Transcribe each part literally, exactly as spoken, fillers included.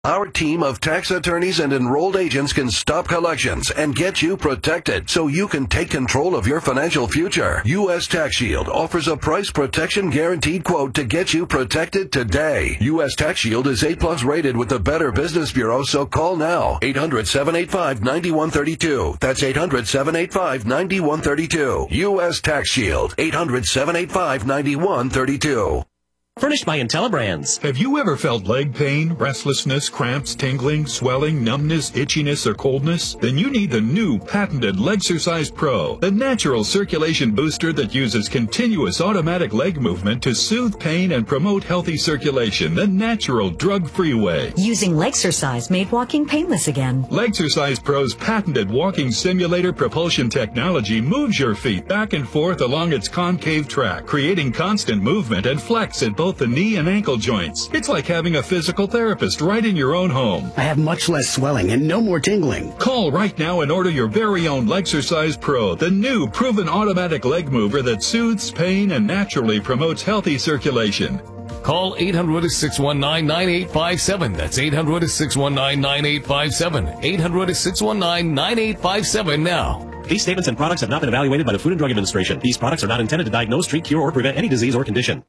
Our team of tax attorneys and enrolled agents can stop collections and get you protected so you can take control of your financial future. U S Tax Shield offers a price protection guaranteed quote to get you protected today. U S Tax Shield is A plus rated with the Better Business Bureau, so call now. eight hundred, seven eight five, nine one three two. That's eight hundred, seven eight five, nine one three two. U S Tax Shield. eight hundred, seven eight five, nine one three two. Furnished by IntelliBrands. Have you ever felt leg pain, restlessness, cramps, tingling, swelling, numbness, itchiness, or coldness? Then you need the new patented Legsercise Pro, the natural circulation booster that uses continuous automatic leg movement to soothe pain and promote healthy circulation the natural drug-free way. Using Legsercise made walking painless again. Legsercise Pro's patented walking simulator propulsion technology moves your feet back and forth along its concave track, creating constant movement and flex at both the knee and ankle joints. It's like having a physical therapist right in your own home. I have much less swelling and no more tingling. Call right now and order your very own Legsercise Pro, the new proven automatic leg mover that soothes pain and naturally promotes healthy circulation. Call eight hundred, six one nine, nine eight five seven. That's eight hundred, six one nine, nine eight five seven. eight hundred, six one nine, nine eight five seven now. These statements and products have not been evaluated by the Food and Drug Administration. These products are not intended to diagnose, treat, cure, or prevent any disease or condition.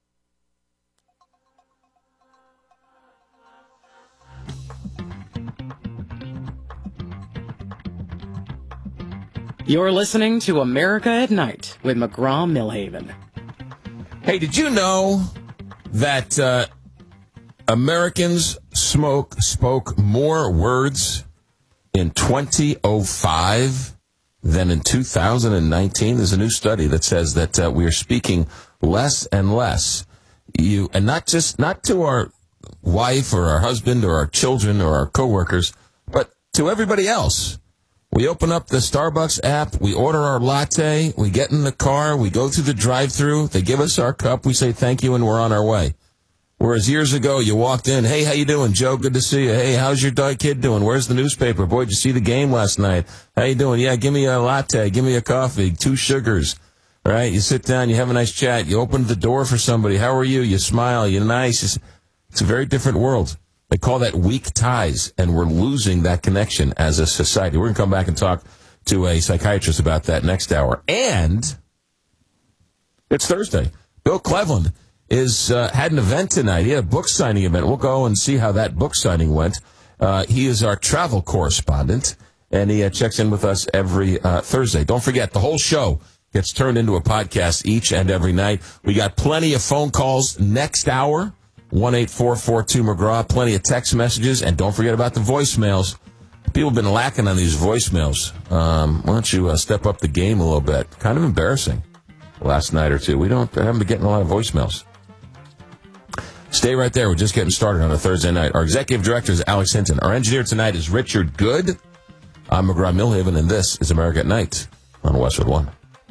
You're listening to America at Night with McGraw-Millhaven. Hey, did you know that uh, Americans smoke spoke more words in twenty oh five than in two thousand nineteen? There's a new study that says that uh, we are speaking less and less. You and not just not to our wife or our husband or our children or our coworkers, but to everybody else. We open up the Starbucks app, we order our latte, we get in the car, we go through the drive-thru, they give us our cup, we say thank you, and we're on our way. Whereas years ago, you walked in, hey, how you doing, Joe? Good to see you. Hey, how's your dog kid doing? Where's the newspaper? Boy, did you see the game last night? How you doing? Yeah, give me a latte, give me a coffee, two sugars. All right, you sit down, you have a nice chat, you open the door for somebody. How are you? You smile, you're nice. It's a very different world. They call that weak ties, and we're losing that connection as a society. We're going to come back and talk to a psychiatrist about that next hour. And it's Thursday. Bill Cleveland is uh, had an event tonight. He had a book signing event. We'll go and see how that book signing went. Uh, he is our travel correspondent, and he uh, checks in with us every uh, Thursday. Don't forget, the whole show gets turned into a podcast each and every night. We got plenty of phone calls next hour. one eight four four two McGraw, plenty of text messages, and don't forget about the voicemails. People have been lacking on these voicemails. Um, why don't you uh, step up the game a little bit? Kind of embarrassing last night or two. We don't I haven't been getting a lot of voicemails. Stay right there. We're just getting started on a Thursday night. Our executive director is Alex Hinton. Our engineer tonight is Richard Good. I'm McGraw-Millhaven, and this is America at Night on Westwood One.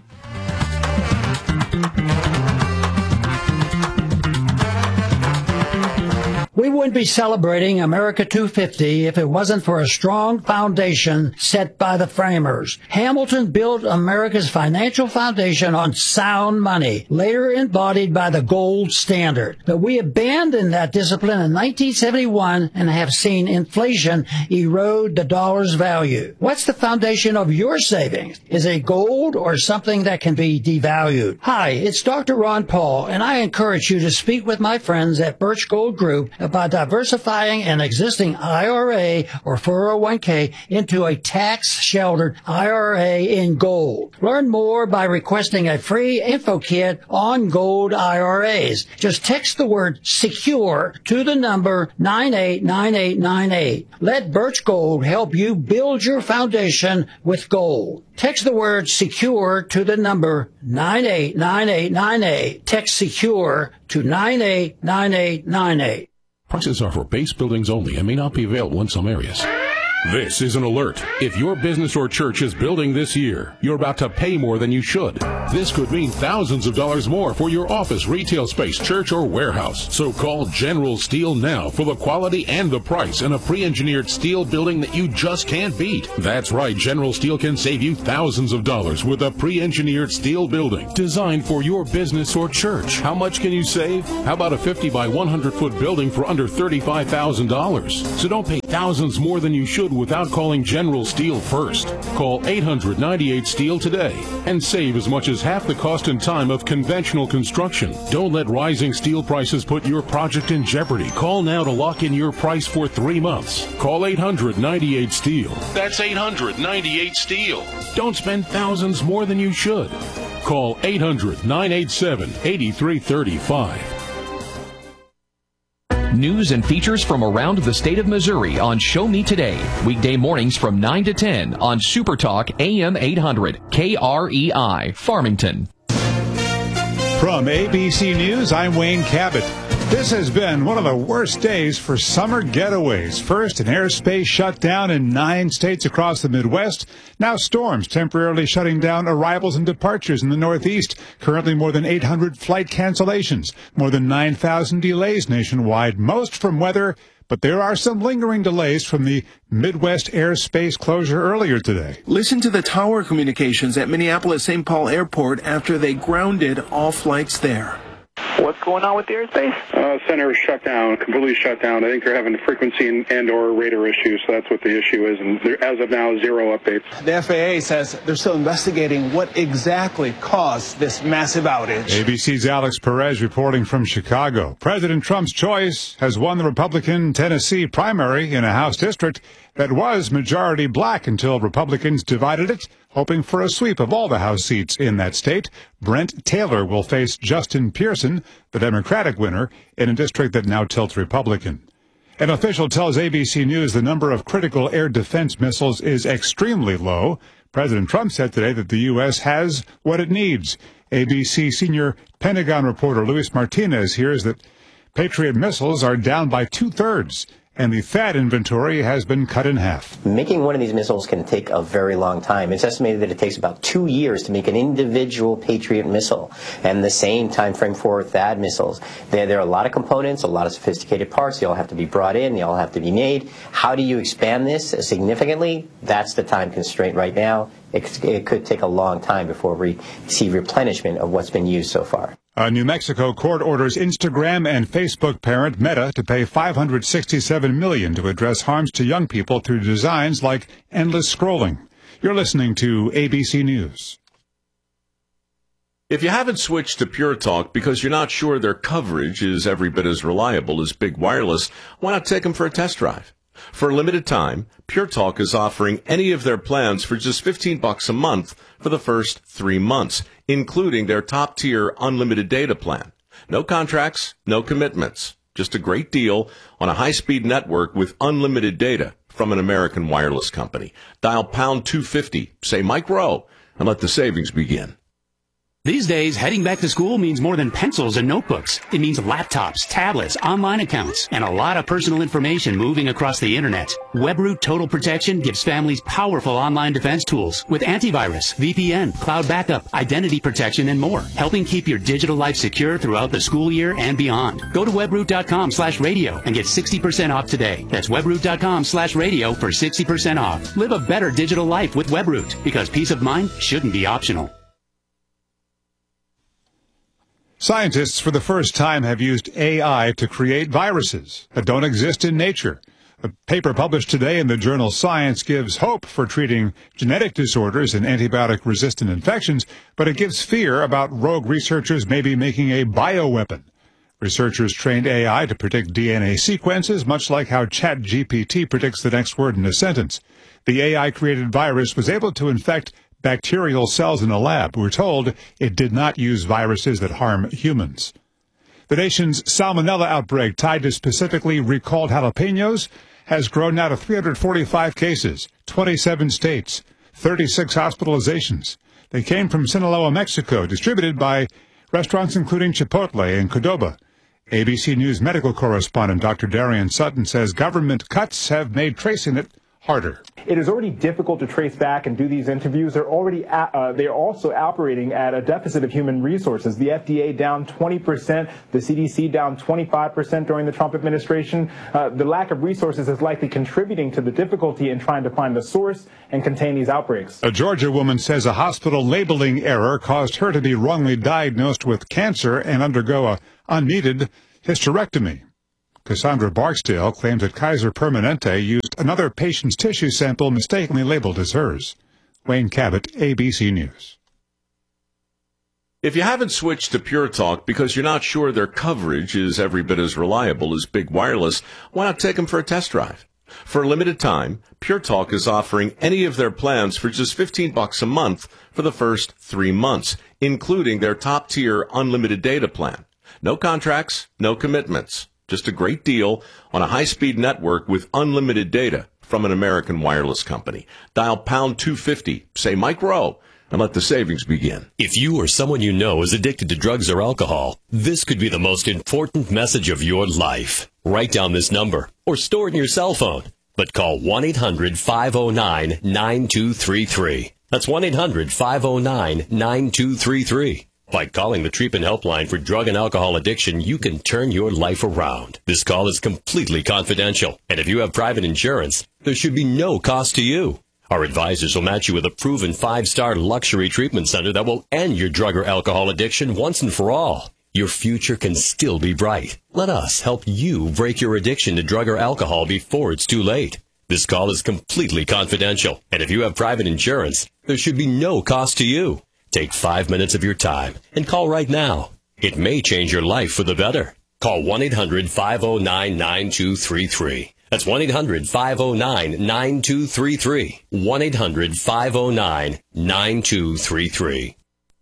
We wouldn't be celebrating America two fifty if it wasn't for a strong foundation set by the framers. Hamilton built America's financial foundation on sound money, later embodied by the gold standard. But we abandoned that discipline in nineteen seventy-one and have seen inflation erode the dollar's value. What's the foundation of your savings? Is it gold or something that can be devalued? Hi, it's Doctor Ron Paul, and I encourage you to speak with my friends at Birch Gold Group about diversifying an existing I R A or four oh one k into a tax-sheltered I R A in gold. Learn more by requesting a free info kit on gold I R As. Just text the word SECURE to the number nine eight nine eight nine eight. Let Birch Gold help you build your foundation with gold. Text the word SECURE to the number nine eight nine eight nine eight. Text SECURE to nine eight nine eight nine eight. Prices are for base buildings only and may not be available in some areas. This is an alert. If your business or church is building this year, you're about to pay more than you should. This could mean thousands of dollars more for your office, retail space, church, or warehouse. So call General Steel now for the quality and the price in a pre-engineered steel building that you just can't beat. That's right, General Steel can save you thousands of dollars with a pre-engineered steel building designed for your business or church. How much can you save? How about a fifty by one hundred foot building for under thirty-five thousand dollars? So don't pay thousands more than you should without calling General Steel first. Call eight hundred ninety-eight steel today and save as much as half the cost and time of conventional construction. Don't let rising steel prices put your project in jeopardy. Call now to lock in your price for three months. Call eight hundred ninety-eight steel. That's eight hundred ninety-eight steel. Don't spend thousands more than you should. Call eight hundred nine eight seven eight three three five. News and features from around the state of Missouri on Show Me Today. Weekday mornings from nine to ten on Super Talk A M eight hundred K R E I, Farmington. From A B C News, I'm Wayne Cabot. This has been one of the worst days for summer getaways. First, an airspace shutdown in nine states across the Midwest. Now storms temporarily shutting down arrivals and departures in the Northeast. Currently more than eight hundred flight cancellations, more than nine thousand delays nationwide, most from weather. But there are some lingering delays from the Midwest airspace closure earlier today. Listen to the tower communications at Minneapolis-Saint Paul Airport after they grounded all flights there. What's going on with the airspace? Uh, center is shut down, completely shut down. I think they're having frequency and, and or radar issues, so that's what the issue is. And there, as of now, zero updates. The F A A says they're still investigating what exactly caused this massive outage. A B C's Alex Perez reporting from Chicago. President Trump's choice has won the Republican Tennessee primary in a House district that was majority black until Republicans divided it, hoping for a sweep of all the House seats in that state. Brent Taylor will face Justin Pearson, the Democratic winner, in a district that now tilts Republican. An official tells A B C News the number of critical air defense missiles is extremely low. President Trump said today that the U S has what it needs. A B C senior Pentagon reporter Luis Martinez hears that Patriot missiles are down by two-thirds, and the T H A A D inventory has been cut in half. Making one of these missiles can take a very long time. It's estimated that it takes about two years to make an individual Patriot missile, and the same time frame for T H A A D missiles. There, there are a lot of components, a lot of sophisticated parts. They all have to be brought in. They all have to be made. How do you expand this significantly? That's the time constraint right now. It, it could take a long time before we see replenishment of what's been used so far. A New Mexico court orders Instagram and Facebook parent Meta to pay five hundred sixty-seven million dollars to address harms to young people through designs like endless scrolling. You're listening to A B C News. If you haven't switched to Pure Talk because you're not sure their coverage is every bit as reliable as Big Wireless, why not take them for a test drive? For a limited time, Pure Talk is offering any of their plans for just fifteen bucks a month for the first three months, including their top-tier unlimited data plan. No contracts, no commitments. Just a great deal on a high-speed network with unlimited data from an American wireless company. Dial pound two fifty, say Mike Rowe, and let the savings begin. These days, heading back to school means more than pencils and notebooks. It means laptops, tablets, online accounts, and a lot of personal information moving across the internet. WebRoot Total Protection gives families powerful online defense tools with antivirus, V P N, cloud backup, identity protection, and more, helping keep your digital life secure throughout the school year and beyond. Go to webroot.com slash radio and get sixty percent off today. That's webroot.com slash radio for sixty percent off. Live a better digital life with WebRoot, because peace of mind shouldn't be optional. Scientists for the first time have used A I to create viruses that don't exist in nature. A paper published today in the journal Science gives hope for treating genetic disorders and antibiotic-resistant infections, but it gives fear about rogue researchers maybe making a bioweapon. Researchers trained A I to predict D N A sequences, much like how ChatGPT predicts the next word in a sentence. The A I-created virus was able to infect bacterial cells in a lab. We're told it did not use viruses that harm humans. The nation's salmonella outbreak tied to specifically recalled jalapenos has grown now to three hundred forty-five cases, twenty-seven states, thirty-six hospitalizations. They came from Sinaloa, Mexico, distributed by restaurants including Chipotle and Qdoba. A B C News medical correspondent Doctor Darian Sutton says government cuts have made tracing it harder. It is already difficult to trace back and do these interviews. They're already at, uh, they're also operating at a deficit of human resources. The F D A down twenty percent, the C D C down twenty-five percent during the Trump administration. Uh, the lack of resources is likely contributing to the difficulty in trying to find the source and contain these outbreaks. A Georgia woman says a hospital labeling error caused her to be wrongly diagnosed with cancer and undergo a unneeded hysterectomy. Cassandra Barksdale claims that Kaiser Permanente used another patient's tissue sample mistakenly labeled as hers. Wayne Cabot, A B C News. If you haven't switched to Pure Talk because you're not sure their coverage is every bit as reliable as Big Wireless, why not take them for a test drive? For a limited time, Pure Talk is offering any of their plans for just fifteen bucks a month for the first three months, including their top-tier unlimited data plan. No contracts, no commitments. Just a great deal on a high-speed network with unlimited data from an American wireless company. Dial pound two fifty, say Mike Rowe, and let the savings begin. If you or someone you know is addicted to drugs or alcohol, this could be the most important message of your life. Write down this number or store it in your cell phone. But call one eight hundred five oh nine nine two three three. That's one eight hundred five oh nine nine two three three. By calling the treatment helpline for drug and alcohol addiction, you can turn your life around. This call is completely confidential, and if you have private insurance, there should be no cost to you. Our advisors will match you with a proven five-star luxury treatment center that will end your drug or alcohol addiction once and for all. Your future can still be bright. Let us help you break your addiction to drug or alcohol before it's too late. This call is completely confidential, and if you have private insurance, there should be no cost to you. Take five minutes of your time and call right now. It may change your life for the better. Call one eight hundred five oh nine nine two three three. That's one eight hundred five oh nine nine two three three. one eight hundred five oh nine nine two three three.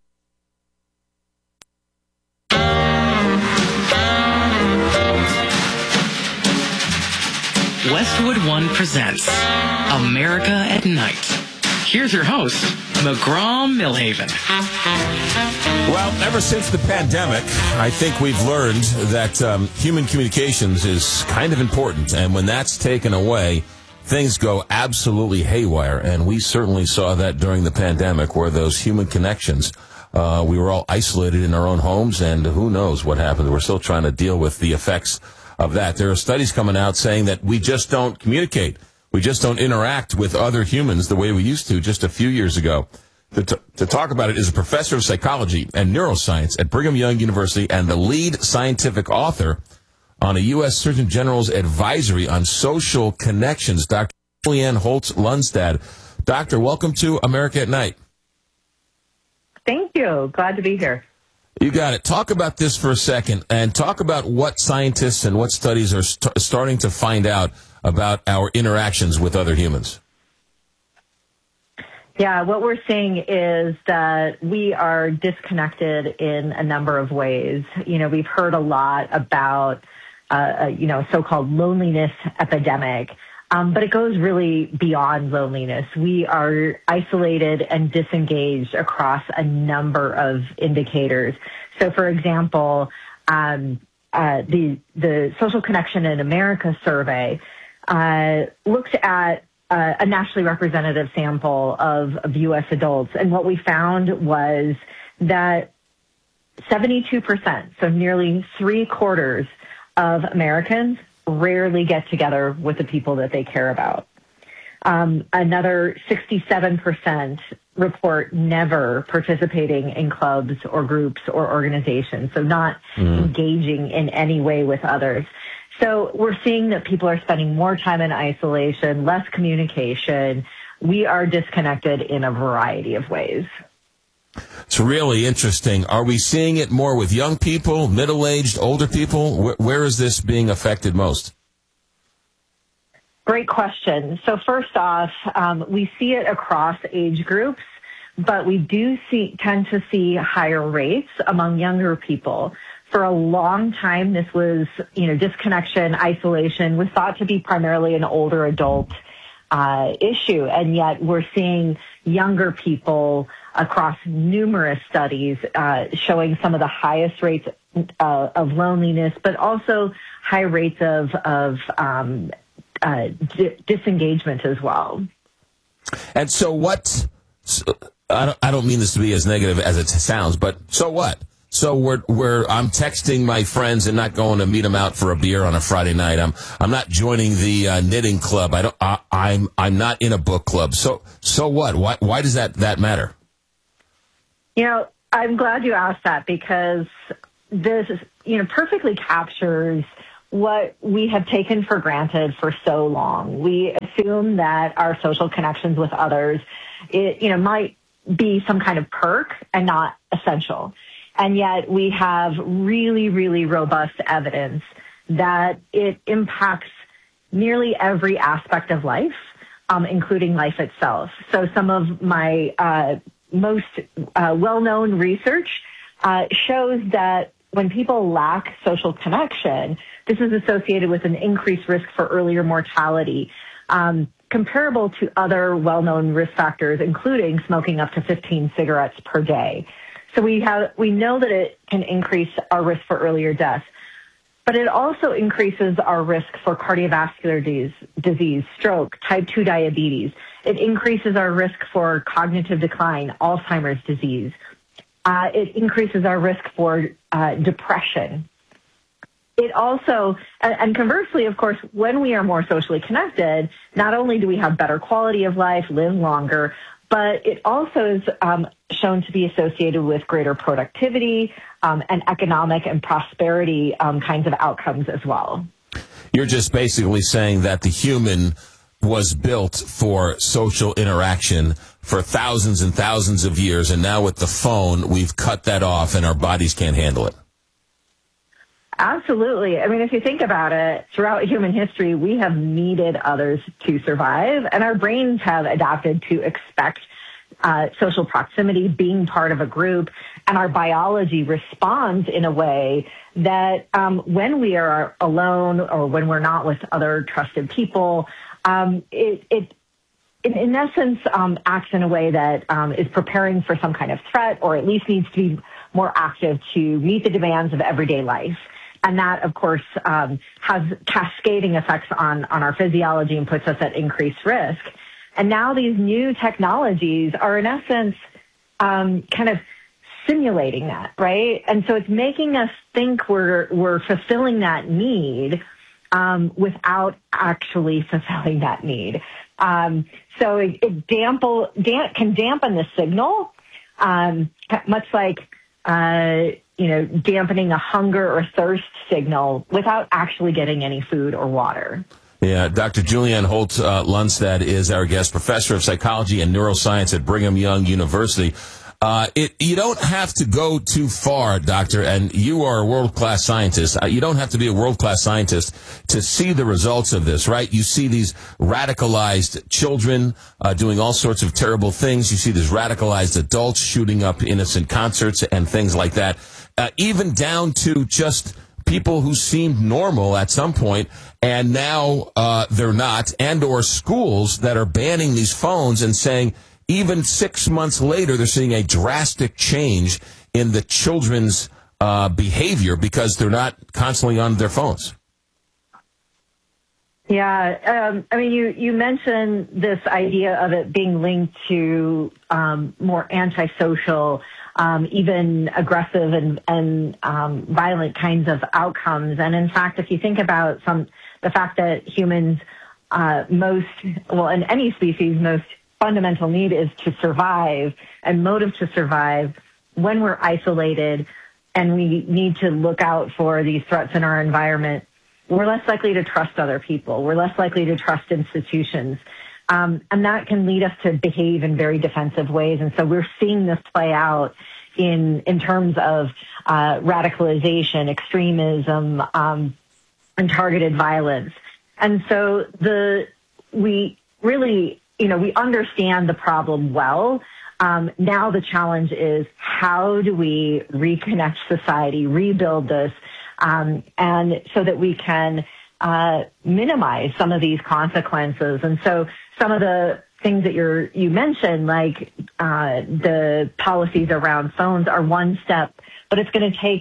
Westwood One presents America at Night. Here's your host, McGraw Millhaven. Well, ever since the pandemic, I think we've learned that um, human communications is kind of important. And when that's taken away, things go absolutely haywire. And we certainly saw that during the pandemic, where those human connections, uh, we were all isolated in our own homes, and who knows what happened. We're still trying to deal with the effects of that. There are studies coming out saying that we just don't communicate. We just don't interact with other humans the way we used to just a few years ago. To, t- to talk about it is a professor of psychology and neuroscience at Brigham Young University and the lead scientific author on a U S Surgeon General's advisory on social connections, Doctor Julianne Holtz-Lundstad. Doctor, welcome to America at Night. Thank you. Glad to be here. You got it. Talk about this for a second, and talk about what scientists and what studies are st- starting to find out about our interactions with other humans. Yeah, what we're seeing is that we are disconnected in a number of ways. You know, we've heard a lot about, uh, you know, so-called loneliness epidemic, um, but it goes really beyond loneliness. We are isolated and disengaged across a number of indicators. So, for example, um, uh, the the Social Connection in America survey uh, looked at Uh, a nationally representative sample of, of U S adults. And what we found was that seventy-two percent, so nearly three quarters of Americans rarely get together with the people that they care about. Um, another sixty-seven percent report never participating in clubs or groups or organizations, so not mm. engaging in any way with others. So we're seeing that people are spending more time in isolation, less communication. We are disconnected in a variety of ways. It's really interesting. Are we seeing it more with young people, middle-aged, older people? Where, where is this being affected most? Great question. So first off, um, we see it across age groups, but we do see tend to see higher rates among younger people. For a long time, this was, you know, disconnection, isolation was thought to be primarily an older adult uh, issue. And yet we're seeing younger people across numerous studies uh, showing some of the highest rates uh, of loneliness, but also high rates of, of um, uh, di- disengagement as well. And so what, so, I, don't, I don't mean this to be as negative as it sounds, but so what? So we're, we're, I'm texting my friends and not going to meet them out for a beer on a Friday night. I'm, I'm not joining the uh, knitting club. I don't, I, I'm, I'm not in a book club. So, so what? Why, why does that, that matter? You know, I'm glad you asked that, because this, you know, perfectly captures what we have taken for granted for so long. We assume that our social connections with others, it, you know, might be some kind of perk and not essential. And yet we have really, really robust evidence that it impacts nearly every aspect of life, um, including life itself. So some of my uh, most uh, well-known research uh, shows that when people lack social connection, this is associated with an increased risk for earlier mortality, um, comparable to other well-known risk factors, including smoking up to fifteen cigarettes per day. So we have, we know that it can increase our risk for earlier death, but it also increases our risk for cardiovascular disease, disease, stroke, type two diabetes. It increases our risk for cognitive decline, Alzheimer's disease. Uh, it increases our risk for uh, depression. It also, and, and conversely, of course, when we are more socially connected, not only do we have better quality of life, live longer, but it also is um, shown to be associated with greater productivity um, and economic and prosperity um, kinds of outcomes as well. You're just basically saying that the human was built for social interaction for thousands and thousands of years, and now with the phone, we've cut that off and our bodies can't handle it. Absolutely. I mean, if you think about it, throughout human history, we have needed others to survive, and our brains have adapted to expect uh, social proximity, being part of a group, and our biology responds in a way that um, when we are alone or when we're not with other trusted people, um, it, it in, in essence um, acts in a way that um, is preparing for some kind of threat, or at least needs to be more active to meet the demands of everyday life. And that, of course, um, has cascading effects on, on our physiology and puts us at increased risk. And now these new technologies are, in essence, um, kind of simulating that, right? And so it's making us think we're we're fulfilling that need um, without actually fulfilling that need. Um, so it, it dample, damp, can dampen the signal, um, much like uh, you know, dampening a hunger or thirst signal without actually getting any food or water. Yeah, Doctor Julianne Holt uh, Lunstad is our guest, professor of psychology and neuroscience at Brigham Young University. Uh, it, you don't have to go too far, doctor, and you are a world-class scientist. Uh, you don't have to be a world-class scientist to see the results of this, right? You see these radicalized children uh, doing all sorts of terrible things. You see these radicalized adults shooting up innocent concerts and things like that, uh, even down to just people who seemed normal at some point, and now uh, they're not, and or schools that are banning these phones and saying, even six months later, they're seeing a drastic change in the children's uh, behavior because they're not constantly on their phones. Yeah, um, I mean, you, you mentioned this idea of it being linked to um, more antisocial, um, even aggressive and, and um, violent kinds of outcomes. And in fact, if you think about some the fact that humans uh, most, well, in any species, most fundamental need is to survive, and motive to survive, when we're isolated and we need to look out for these threats in our environment, we're less likely to trust other people. We're less likely to trust institutions. Um, and that can lead us to behave in very defensive ways. And so we're seeing this play out in, in terms of uh, radicalization, extremism, um, and targeted violence. And so the, we really, you know, we understand the problem well. Um, now the challenge is, how do we reconnect society, rebuild this, um, and so that we can uh, minimize some of these consequences. And so some of the things that you're, you mentioned, like uh, the policies around phones, are one step, but it's going to take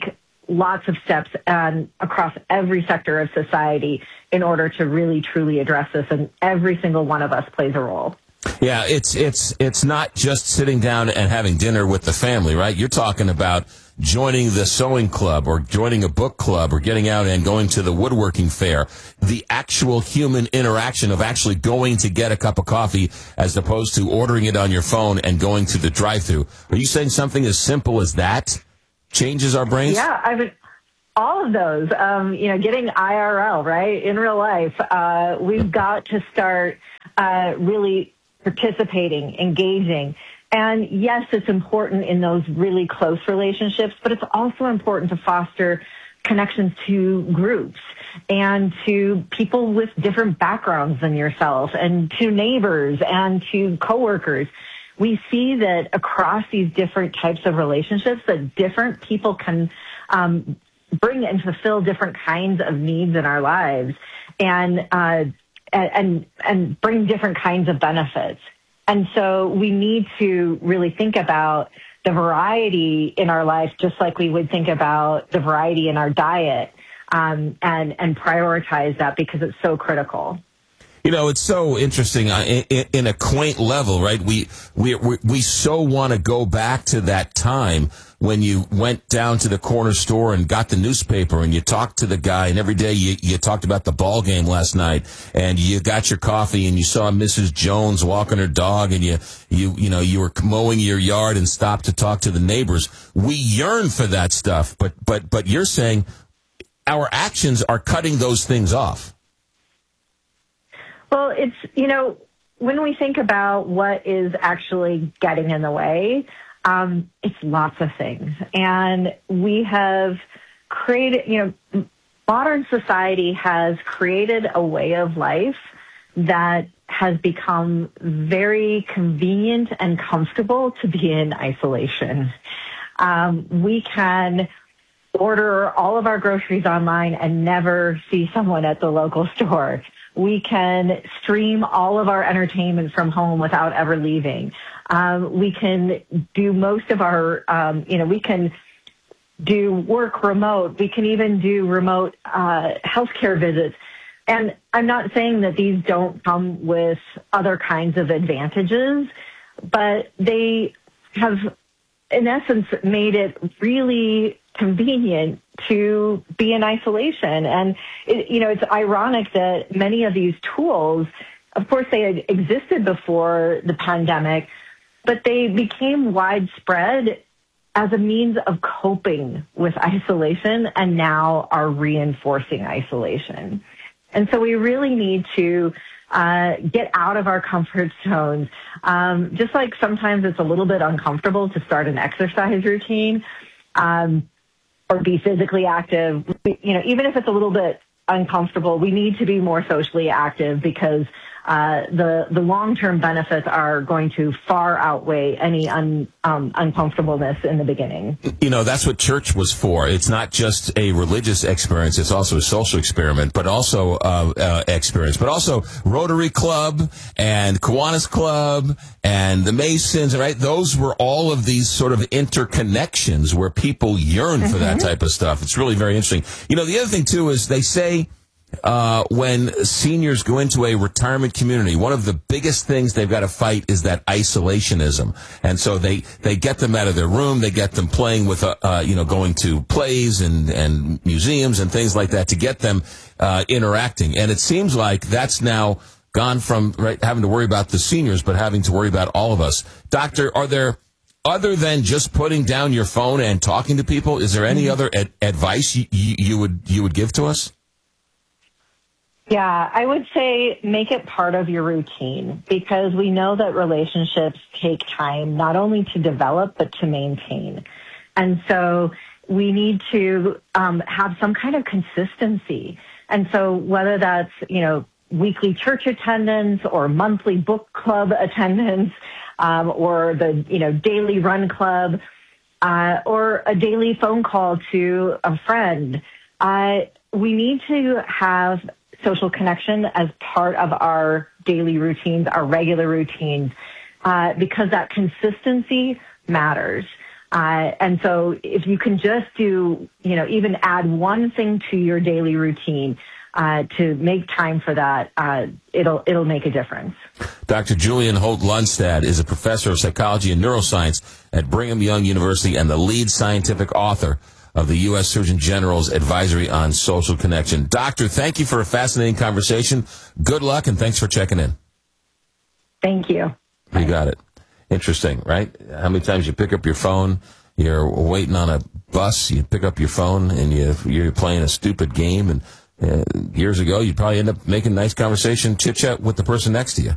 lots of steps um, across every sector of society in order to really, truly address this, and every single one of us plays a role. Yeah, it's it's it's not just sitting down and having dinner with the family, right? You're talking about joining the sewing club or joining a book club or getting out and going to the woodworking fair. The actual human interaction of actually going to get a cup of coffee as opposed to ordering it on your phone and going to the drive-thru. Are you saying something as simple as that changes our brains? Yeah, I mean, all of those, um, you know, getting I R L, right, in real life. Uh, we've got to start uh, really participating, engaging. And yes, it's important in those really close relationships, but it's also important to foster connections to groups and to people with different backgrounds than yourself, and to neighbors and to coworkers. We see that across these different types of relationships that different people can um, bring and fulfill different kinds of needs in our lives, and uh, and and bring different kinds of benefits. And so we need to really think about the variety in our life, just like we would think about the variety in our diet, um, and and prioritize that because it's so critical. You know, it's so interesting uh, in, in a quaint level, right? We we we, we so want to go back to that time when you went down to the corner store and got the newspaper and you talked to the guy, and every day you, you talked about the ball game last night, and you got your coffee and you saw Missus Jones walking her dog, and you you you know you were mowing your yard and stopped to talk to the neighbors. We yearn for that stuff, but but but you're saying our actions are cutting those things off. Well, it's, you know, when we think about what is actually getting in the way, um, it's lots of things. And we have created, you know, modern society has created a way of life that has become very convenient and comfortable to be in isolation. Um, we can order all of our groceries online and never see someone at the local store. We can stream all of our entertainment from home without ever leaving. Um, we can do most of our, um, you know, we can do work remote. We can even do remote uh, healthcare visits. And I'm not saying that these don't come with other kinds of advantages, but they have, in essence, made it really convenient to be in isolation. And, it, you know, it's ironic that many of these tools, of course, they had existed before the pandemic, but they became widespread as a means of coping with isolation, and now are reinforcing isolation. And so we really need to uh, get out of our comfort zones. Um, just like sometimes it's a little bit uncomfortable to start an exercise routine, um, or be physically active, you know, even if it's a little bit uncomfortable, we need to be more socially active because uh, the the long-term benefits are going to far outweigh any un, um, uncomfortableness in the beginning. You know, that's what church was for. It's not just a religious experience; it's also a social experiment, but also uh, uh, experience, but also Rotary Club and Kiwanis Club and the Masons. Right? Those were all of these sort of interconnections where people yearn mm-hmm. for that type of stuff. It's really very interesting. You know, the other thing too is they say. Uh, when seniors go into a retirement community, one of the biggest things they've got to fight is that isolationism. And so they, they get them out of their room, they get them playing with, uh, uh you know, going to plays and, and museums and things like that to get them, uh, interacting. And it seems like that's now gone from right, having to worry about the seniors, but having to worry about all of us. Doctor, are there, other than just putting down your phone and talking to people, is there any mm-hmm. other ad- advice you, you, you would, you would give to us? Yeah, I would say make it part of your routine, because we know that relationships take time not only to develop but to maintain. And so we need to um, have some kind of consistency. And so whether that's, you know, weekly church attendance or monthly book club attendance, um, or the, you know, daily run club, uh, or a daily phone call to a friend, uh, we need to have social connection as part of our daily routines, our regular routines, uh, because that consistency matters. Uh, and so if you can just do, you know, even add one thing to your daily routine uh, to make time for that, uh, it'll it'll make a difference. Doctor Julian Holt-Lundstad is a professor of psychology and neuroscience at Brigham Young University and the lead scientific author of the U S Surgeon General's Advisory on Social Connection. Doctor, thank you for a fascinating conversation. Good luck, and thanks for checking in. Thank you. You got it. Interesting, right? How many times you pick up your phone, you're waiting on a bus, you pick up your phone, and you, you're playing a stupid game, and uh, years ago, you'd probably end up making nice conversation, chit-chat with the person next to you.